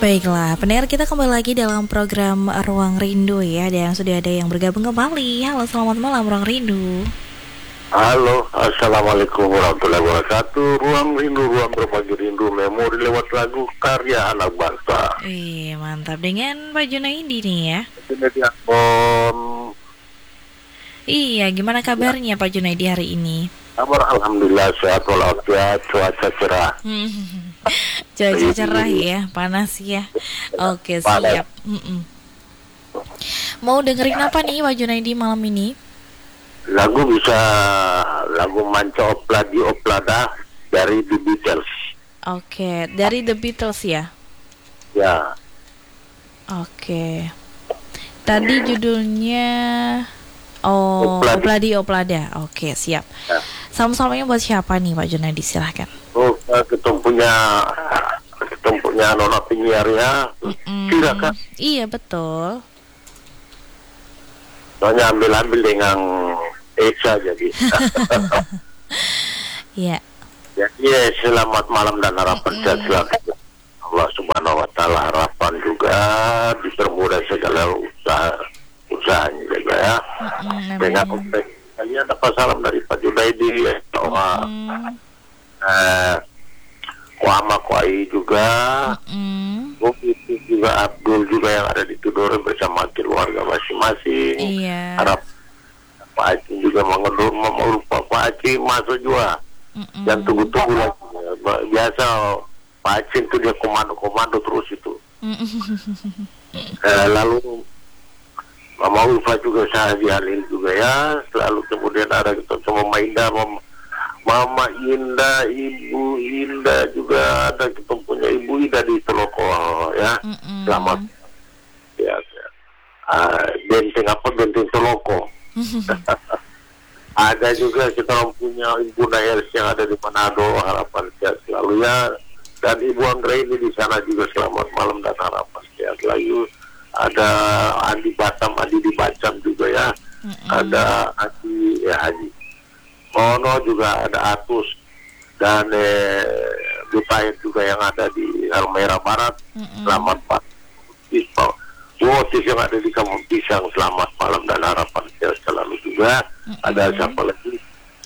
Baiklah, pendengar kita kembali lagi dalam program Ruang Rindu ya. Dan sudah ada yang bergabung kembali. Halo, selamat malam Ruang Rindu. Halo, Assalamualaikum warahmatullahi wabarakatuh. Ruang Rindu, ruang berbagi rindu, memori lewat lagu karya anak bangsa. Mantap dengan Pak Junaidi nih ya. Iya, gimana kabarnya Pak Junaidi hari ini? Kabar alhamdulillah sehat walafiat, cuaca cerah. Cuaca cerah ya, panas ya. Oke, siap. Mau dengerin apa nih Pak Junaidi malam ini? Lagu Manca Opladi Oplada dari The Beatles. Oke, dari The Beatles ya? Ya. Oke. Tadi judulnya Opladi Oplada. Oke, siap. Ya. Salam-salamnya buat siapa nih Pak Junaidi, silahkan. Ketumpunya Nona penyiar ya. Silakan. Iya betul. Soalnya ambil dengan Esa jadi. Iya. Jadi selamat malam dan harapan sehat selalu. Allah Subhanahu Wa Taala harapan juga dipermudah segala usahanya juga ya. Dengan kalian dapat salam dari Pak Junaidi ya. Kuama Kuai juga. Itu juga Abdul juga yang ada di Tidore bersama keluarga masing-masing. Iya. Harap Pak Aceh juga mengelur Pak Aceh masuk juga. Dan tunggu-tunggu lagi. Biasa Pak Aceh itu dia komando terus itu. Lalu Mama Ulfa juga saya dihalil juga ya. Selalu kemudian ada kita sama Mama Indah, Ibu Indah juga ada, kita punya Ibu Indah di Teloko ya. Selamat. Ya. Benteng Teloko. Ada juga kita punya Ibu Nayers yang ada di Manado, harapan sehat selalu ya. Dan Ibu Anggra ini di sana juga selamat malam dan harapan sehat selalu. Ada Andi di Batam juga ya. Ada Haji Mono juga, ada Atus dan Butayet juga yang ada di Halmahera Barat. Selamat pagi. Wotis yang ada di Kampung Pisang, selamat malam dan harapan sehat selalu juga. Ada siapa lagi?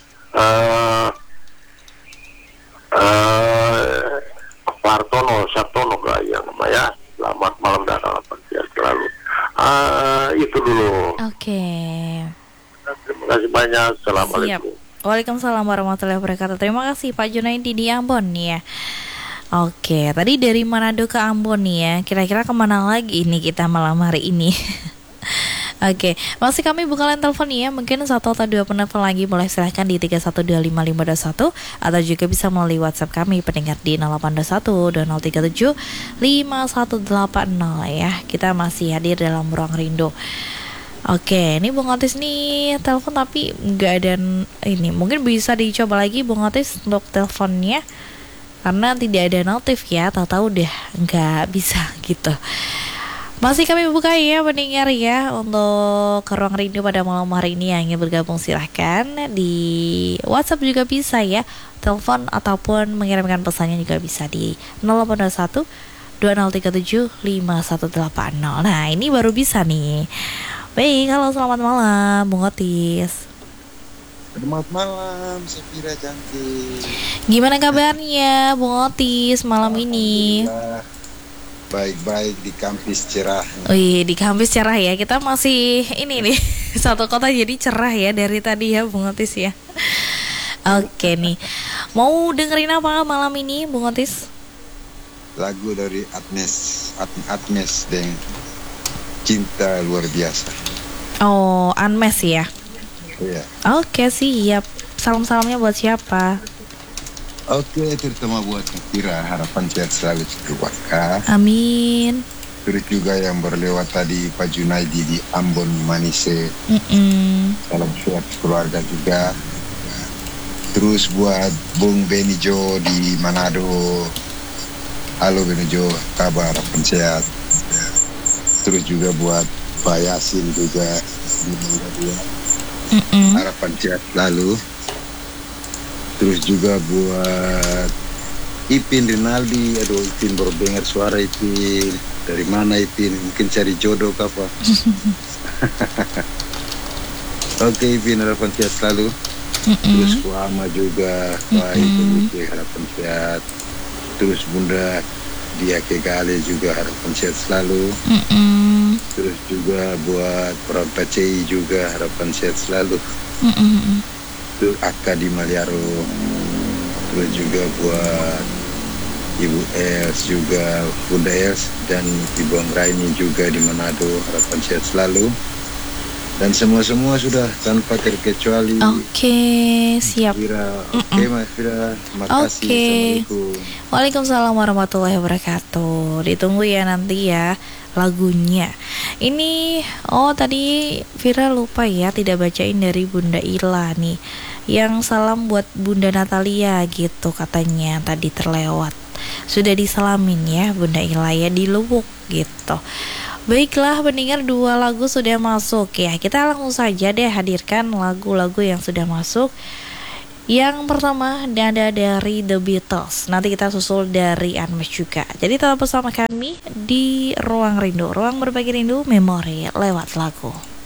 Sartono yang namanya. Selamat malam dan harapan sehat selalu. Itu dulu. Oke. Terima kasih banyak. Assalamualaikum. Siap. Waalaikumsalam warahmatullahi wabarakatuh. Terima kasih Pak Junaidi di Ambon nih ya. Oke, tadi dari Manado ke Ambon nih ya. Kira-kira kemana lagi nih kita malam hari ini? Oke, masih kami buka line telepon ya. Mungkin 1 atau 2 penelpon lagi boleh silahkan di 31255521 atau juga bisa melalui WhatsApp kami pendengar di 0821 2037 5180 ya. Kita masih hadir dalam Ruang Rindu. Oke, ini Bung Otis nih telepon tapi nggak ada ini. Mungkin bisa dicoba lagi Bung Otis untuk teleponnya karena tidak ada notif ya. Tahu-tahu udah nggak bisa gitu. Masih kami buka ya pendengar ya untuk ke Ruang Rindu pada malam hari ini yang ingin bergabung silahkan di WhatsApp juga bisa ya. Telepon ataupun mengirimkan pesannya juga bisa di 0821 2037 5180. Nah, ini baru bisa nih. Baik, halo selamat malam Bung Otis. Selamat malam Safira cantik. Gimana kabarnya Bung Otis malam ini? Baik-baik di kampus cerah. Di kampus cerah ya. Kita masih ini nih satu kota jadi cerah ya dari tadi ya Bung Otis ya. Oke nih. Mau dengerin apa malam ini Bung Otis? Lagu dari Agnes dengan Cinta Luar Biasa. Oh, Anmes ya? Iya. Oke, siap. Salam-salamnya buat siapa? Oke, terutama buat Kira, harapan sehat selalu keluarga. Amin. Terus juga yang berlewat tadi Pak Junaidi di Ambon Manise. Salam sehat keluarga juga. Terus buat Bung Benijo di Manado. Halo Benijo, kabar harapan sehat. Terus juga buat Pak Yasin juga di Manado. Harapan sehat selalu. Terus juga buat Ipin Rinaldi, aduh Ipin baru dengar suara Ipin. Dari mana Ipin? Mungkin cari jodoh apa? Oke Ipin, harapan sehat selalu. Terus Kuama juga, baik begitu, harapan sehat. Terus Bunda Dia Kegale juga harapan sehat selalu. Terus juga buat Peran Pacei juga harapan sehat selalu. Terus Aka di Maliaro. Terus juga buat Ibu Els juga, Bunda Els dan Ibu Anggraini juga di Manado, harapan sehat selalu. Dan semua sudah tanpa terkecuali. Oke, siap. Oke Mas Fira, terima kasih. Assalamualaikum. Waalaikumsalam warahmatullahi wabarakatuh. Ditunggu ya nanti ya lagunya. Ini tadi Vira lupa ya tidak bacain dari Bunda Ila nih. Yang salam buat Bunda Natalia gitu katanya tadi terlewat. Sudah disalamin ya Bunda Ila ya di Lubuk gitu. Baiklah pendengar, 2 lagu sudah masuk ya. Kita langsung saja deh hadirkan lagu-lagu yang sudah masuk. Yang pertama ada dari The Beatles. Nanti kita susul dari Unmesh juga. Jadi tetap bersama kami di Ruang Rindu, ruang berbagi rindu memori lewat lagu.